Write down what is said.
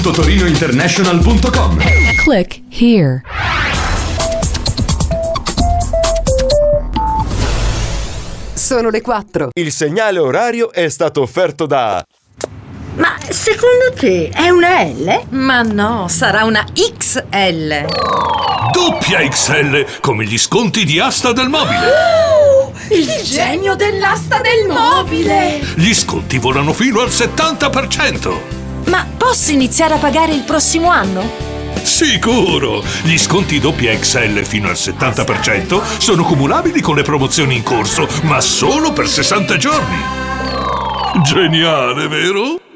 TotorinoInternational.com. Click here. Sono le 4. Il segnale orario è stato offerto da... Ma secondo te è una L? Ma no, sarà una XL. Doppia XL, come gli sconti di Asta del Mobile. Il genio dell'asta del mobile! Gli sconti volano fino al 70%. Ma posso iniziare a pagare il prossimo anno? Sicuro! Gli sconti doppia XL fino al 70% sono cumulabili con le promozioni in corso, ma solo per 60 giorni. Geniale, vero?